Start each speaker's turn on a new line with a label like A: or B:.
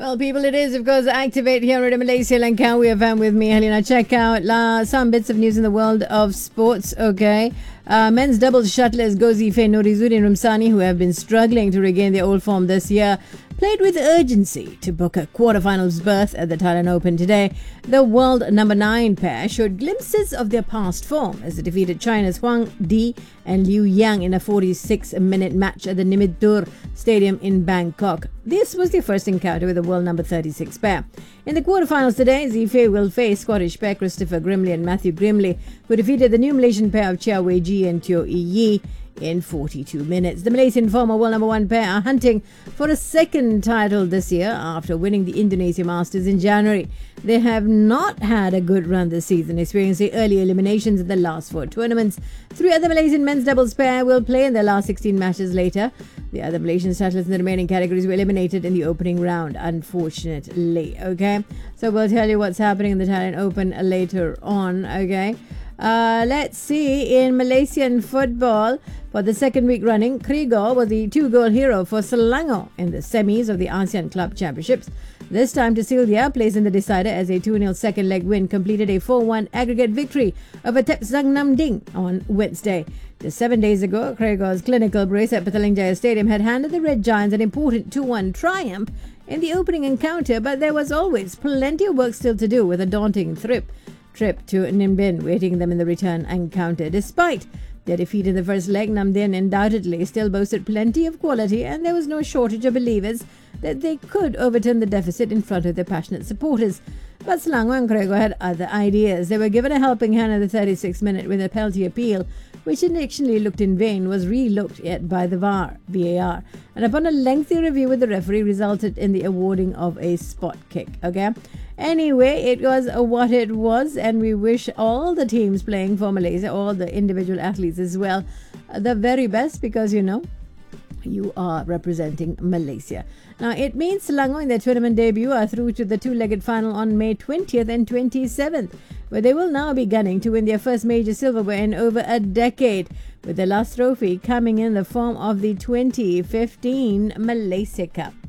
A: Well, people, it is, of course, Activate here at Malaysia Langkawi FM with me, Helena. Check out some bits of news in the world of sports, okay? Men's doubles shuttlers Gozi Fe Nurizuddin Rumsani, who have been struggling to regain their old form this year, played with urgency to book a quarterfinals berth at the Thailand Open today. The world number 9 pair showed glimpses of their past form as they defeated China's Huang Di and Liu Yang in a 46-minute match at the Nimitur Stadium in Bangkok. This was their first encounter with the world number 36 pair. In the quarterfinals today, Zifei will face Scottish pair Christopher Grimley and Matthew Grimley, who defeated the new Malaysian pair of Chia Wei Ji and Teo Yi Yi in 42 minutes. The Malaysian former world number 1 pair are hunting for a second title this year after winning the Indonesia Masters in January. They have not had a good run this season, experiencing early eliminations in the last 4 tournaments. 3 other Malaysian men's doubles pair will play in their last 16 matches later. The other Malaysian shuttlers in the remaining categories were eliminated in the opening round, unfortunately. Okay, so we'll tell you what's happening in the Thailand Open later on. Okay. Let's see, in Malaysian football, for the second week running, Krigor was the 2-goal hero for Selangor in the semis of the ASEAN Club Championships. This time, Tasildia plays in the decider as a 2-0 second leg win completed a 4-1 aggregate victory over Tepsang Namding on Wednesday. Just 7 days ago, Krigor's clinical brace at Petaling Jaya Stadium had handed the Red Giants an important 2-1 triumph in the opening encounter, but there was always plenty of work still to do with a daunting trip to Ninh waiting them in the return encounter. Despite their defeat in the first leg, Nam Dinh undoubtedly still boasted plenty of quality, and there was no shortage of believers that they could overturn the deficit in front of their passionate supporters. But Selangor and Krigor had other ideas. They were given a helping hand in the 36th minute with a penalty appeal, which initially looked in vain, was re-looked at by the VAR, and upon a lengthy review with the referee, resulted in the awarding of a spot kick. Okay. Anyway, it was what it was, and we wish all the teams playing for Malaysia, all the individual athletes as well, the very best, because you are representing Malaysia. Now, it means Selangor in their tournament debut are through to the 2-legged final on May 20th and 27th, where they will now be gunning to win their first major silverware in over a decade, with their last trophy coming in the form of the 2015 Malaysia Cup.